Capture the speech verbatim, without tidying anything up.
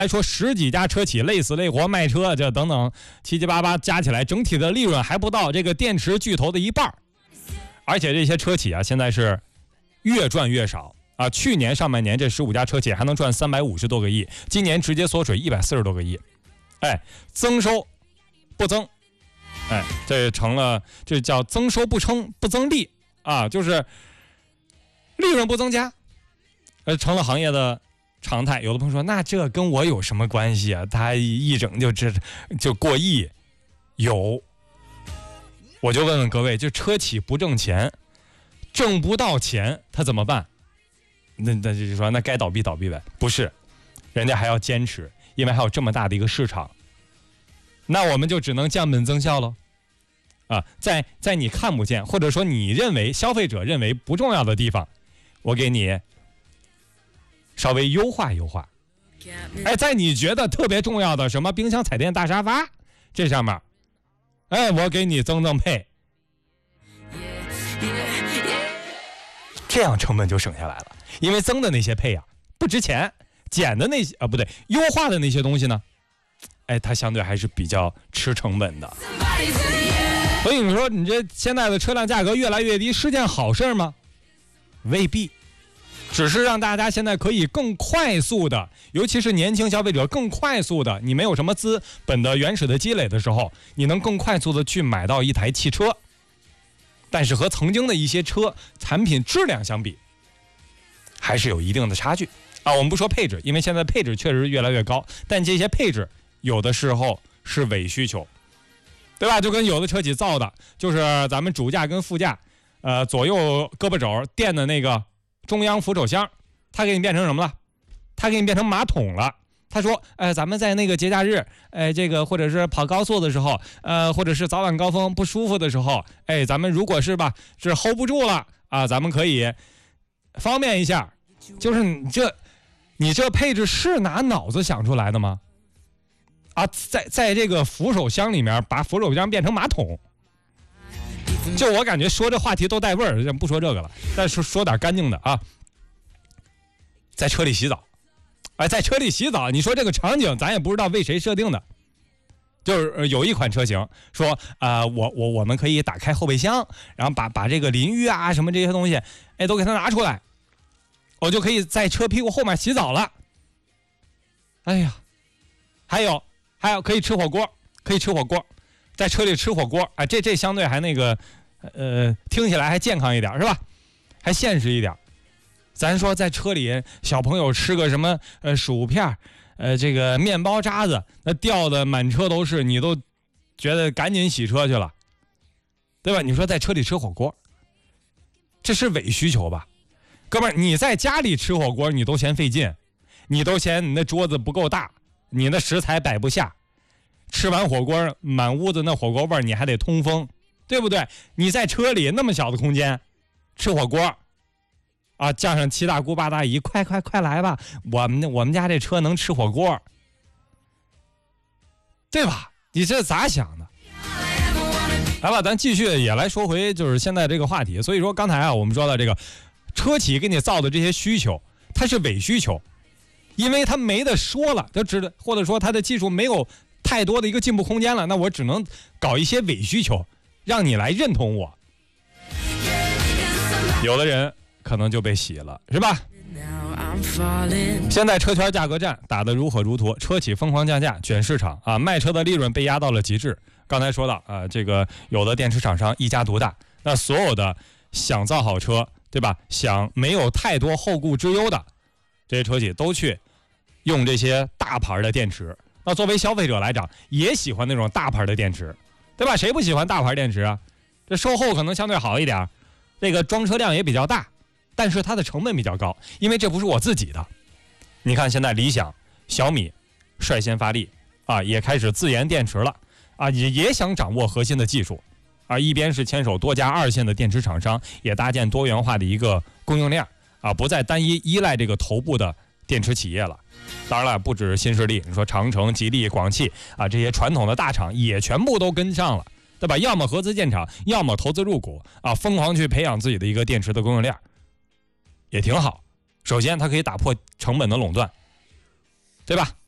还说十几家车企累死累活卖车，这等等七七八八加起来，整体的利润还不到这个电池巨头的一半。而且这些车企啊，现在是越赚越少啊！去年上半年这十五家车企还能赚三百五十多个亿，今年直接缩水一百四十多个亿，哎，增收不增，哎，这成了这叫增收不称不增利啊，就是利润不增加，呃，成了行业的常态。有的朋友说，那这跟我有什么关系啊？他一整就这就过亿，有。我就问问各位，就车企不挣钱，挣不到钱，他怎么办？那那就说那该倒闭倒闭呗？不是，人家还要坚持，因为还有这么大的一个市场。那我们就只能降本增效了。啊，在在你看不见，或者说你认为消费者认为不重要的地方，我给你稍微优化优化。哎，在你觉得特别重要的什么冰箱、彩电、大沙发这上面，哎，我给你增增配，这样成本就省下来了。因为增的那些配啊不值钱，减的那些啊不对，优化的那些东西呢，哎，它相对还是比较吃成本的。所以你说你这现在的车辆价格越来越低是件好事吗？未必，只是让大家现在可以更快速的，尤其是年轻消费者更快速的，你没有什么资本的原始的积累的时候，你能更快速的去买到一台汽车。但是和曾经的一些车产品质量相比，还是有一定的差距啊。我们不说配置，因为现在配置确实越来越高，但这些配置有的时候是伪需求，对吧？就跟有的车企造的，就是咱们主驾跟副驾，呃，左右胳膊肘垫的那个中央扶手箱，它给你变成什么了？它给你变成马桶了。他说，呃，咱们在那个节假日，呃，这个或者是跑高速的时候，呃，或者是早晚高峰不舒服的时候，哎，咱们如果是吧，是 hold 不住了啊，咱们可以方便一下。就是你这，你这配置是拿脑子想出来的吗？啊，在在这个扶手箱里面把扶手箱变成马桶，就我感觉说这话题都带味儿，不说这个了，再说说点干净的啊，在车里洗澡。哎，在车里洗澡，你说这个场景咱也不知道为谁设定的，就是有一款车型说，呃，我我我们可以打开后备箱，然后把把这个淋浴啊什么这些东西，哎，都给它拿出来，我就可以在车屁股后面洗澡了。哎呀，还有还有可以吃火锅，可以吃火锅，在车里吃火锅，哎，这这相对还那个，呃，听起来还健康一点是吧？还现实一点。咱说在车里小朋友吃个什么呃薯片呃这个面包渣子，那掉的满车都是，你都觉得赶紧洗车去了，对吧？你说在车里吃火锅，这是伪需求吧？哥们儿，你在家里吃火锅你都嫌费劲，你都嫌你那桌子不够大，你那食材摆不下，吃完火锅满屋子那火锅味你还得通风，对不对？你在车里那么小的空间吃火锅啊，叫上七大姑八大姨，快快快来吧！我们我们家这车能吃火锅，对吧？你这咋想的？来吧，咱继续也来说回就是现在这个话题。所以说刚才啊，我们说到这个车企给你造的这些需求，它是伪需求，因为它没得说了，就只或者说它的技术没有太多的一个进步空间了，那我只能搞一些伪需求，让你来认同我。有的人可能就被洗了，是吧？现在车圈价格战打得如火如荼，车企疯狂降价卷市场啊，卖车的利润被压到了极致。刚才说到啊，这个有的电池厂商一家独大，那所有的想造好车，对吧？想没有太多后顾之忧的这些车企都去用这些大牌的电池。那作为消费者来讲，也喜欢那种大牌的电池，对吧？谁不喜欢大牌电池啊？这售后可能相对好一点，这个装车量也比较大，但是它的成本比较高，因为这不是我自己的。你看现在理想、小米率先发力啊，也开始自研电池了啊，也也想掌握核心的技术啊。一边是牵手多家二线的电池厂商，也搭建多元化的一个供应链啊，不再单一依赖这个头部的电池企业了。当然了，不止新势力，你说长城、吉利、广汽啊，这些传统的大厂也全部都跟上了，对吧？要么合资建厂，要么投资入股啊，疯狂去培养自己的一个电池的供应链，也挺好。首先，它可以打破成本的垄断，对吧？